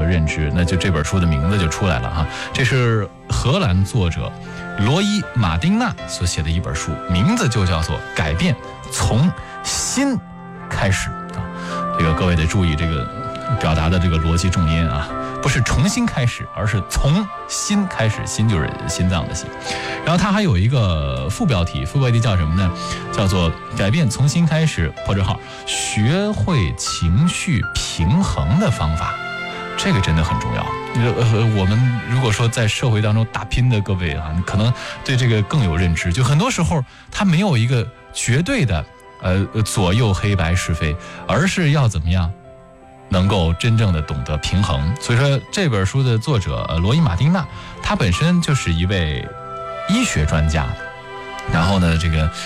认知，那就这本书的名字就出来了哈。这是荷兰作者罗伊·马丁纳所写的一本书，名字就叫做《改变从心开始》啊。这个各位得注意这个表达的这个逻辑重音啊，不是重新开始，而是从心开始，心就是心脏的心。然后它还有一个副标题叫什么呢？叫做改变从心开始破折号学会情绪平衡的方法。这个真的很重要。我们如果说在社会当中打拼的各位啊，你可能对这个更有认知。就很多时候它没有一个绝对的左右黑白是非，而是要怎么样能够真正的懂得平衡。所以说这本书的作者罗伊·马丁纳，他本身就是一位医学专家，然后呢这个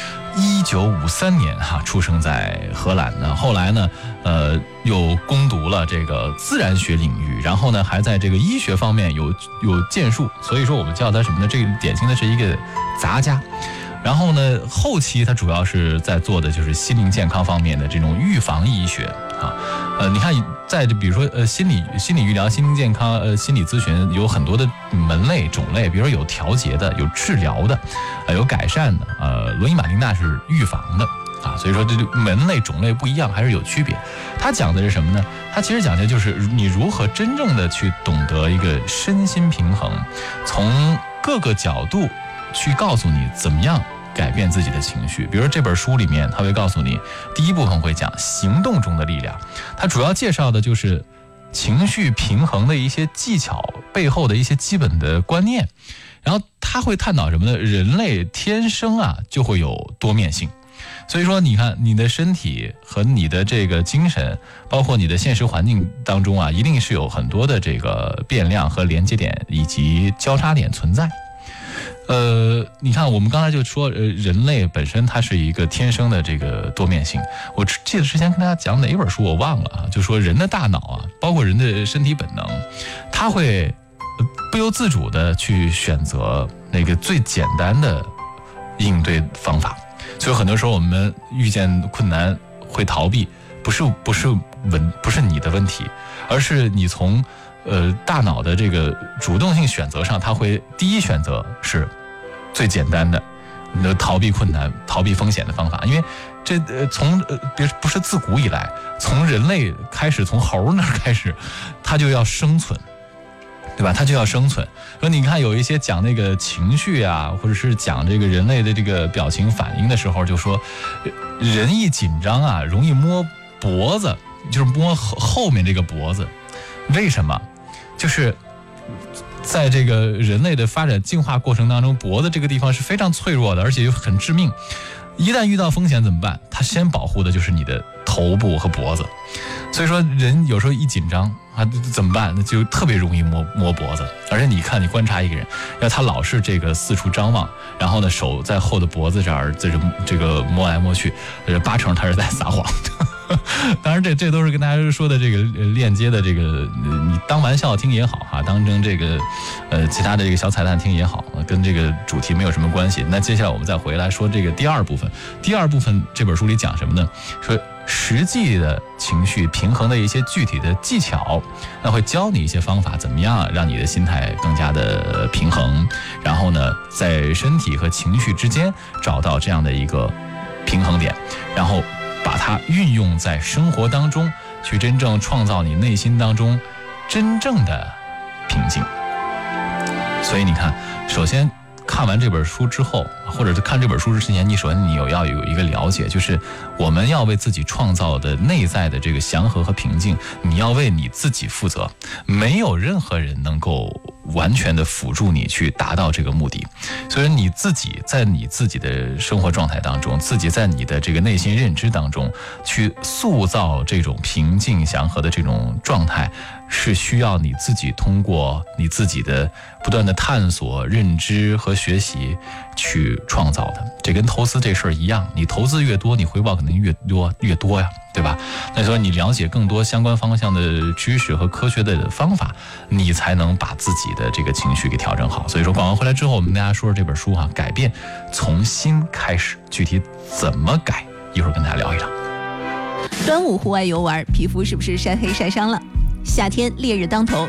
1953年出生在荷兰呢，后来呢又攻读了这个自然学领域，然后呢还在这个医学方面有建树，所以说我们叫他什么呢？这个典型的是一个杂家。然后呢后期他主要是在做的就是心灵健康方面的这种预防医学啊。你看在比如说心理医疗、心灵健康心理咨询有很多的门类种类，比如说有调节的，有治疗的，有改善的。罗伊·马丁纳是预防的啊，所以说这门类种类不一样，还是有区别。他讲的是什么呢？他其实讲的就是你如何真正的去懂得一个身心平衡，从各个角度去告诉你怎么样改变自己的情绪。比如说这本书里面他会告诉你，第一部分会讲行动中的力量，他主要介绍的就是情绪平衡的一些技巧背后的一些基本的观念。然后他会探讨什么呢？人类天生就会有多面性，所以说你看你的身体和你的这个精神，包括你的现实环境当中一定是有很多的这个变量和连接点以及交叉点存在。你看我们刚才就说人类本身它是一个天生的这个多面性。我记得之前跟大家讲哪本书我忘了就说人的大脑包括人的身体本能，它会不由自主的去选择那个最简单的应对方法。所以很多时候我们遇见困难会逃避，不是你的问题，而是你从大脑的这个主动性选择上，它会第一选择是最简单的逃避困难、逃避风险的方法。因为这不是自古以来，从人类开始，从猴那儿开始，它就要生存，对吧？它就要生存。所以你看有一些讲那个情绪或者是讲这个人类的这个表情反应的时候，就说人一紧张容易摸脖子，就是摸后面这个脖子。为什么？就是在这个人类的发展进化过程当中，脖子这个地方是非常脆弱的，而且又很致命。一旦遇到风险怎么办？它先保护的就是你的头部和脖子。所以说人有时候一紧张怎么办？那就特别容易摸脖子。而且你看，你观察一个人，要他老是这个四处张望，然后呢手在后的脖子这儿这个摸来摸去，8成他是在撒谎。当然这都是跟大家说的这个链接的这个，你当玩笑听也好当成这个其他的这个小彩蛋听也好，跟这个主题没有什么关系。那接下来我们再回来说这个第二部分这本书里讲什么呢？说实际的情绪平衡的一些具体的技巧，那会教你一些方法，怎么样让你的心态更加的平衡，然后呢在身体和情绪之间找到这样的一个平衡点，然后把它运用在生活当中，去真正创造你内心当中真正的平静。所以你看，首先看完这本书之后，或者是看这本书之前，你首先你要有一个了解，就是我们要为自己创造的内在的这个祥和和平静，你要为你自己负责，没有任何人能够完全的辅助你去达到这个目的。所以你自己在你自己的生活状态当中，自己在你的这个内心认知当中去塑造这种平静祥和的这种状态，是需要你自己通过你自己的不断的探索、认知和学习去创造的。这跟投资这事儿一样，你投资越多，你回报肯定越多呀，对吧？那说你了解更多相关方向的知识和科学的方法，你才能把自己的这个情绪给调整好。所以说广告回来之后，我们跟大家说说这本书改变从心开始，具体怎么改，一会儿跟大家聊一聊。 端午户外游玩，皮肤是不是晒黑晒伤了？夏天烈日当头，